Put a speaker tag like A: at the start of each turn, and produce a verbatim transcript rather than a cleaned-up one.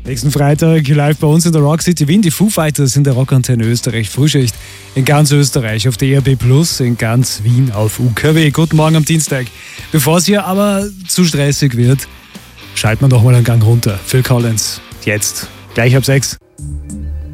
A: Nächsten Freitag live bei uns in der Rock City Wien. Die Foo Fighters in der Rockantenne Österreich. Frühschicht in ganz Österreich auf der E R B Plus, in ganz Wien auf U K W. Guten Morgen am Dienstag. Bevor es hier aber zu stressig wird, schalten wir doch mal einen Gang runter. Phil Collins, jetzt, gleich ab sechs.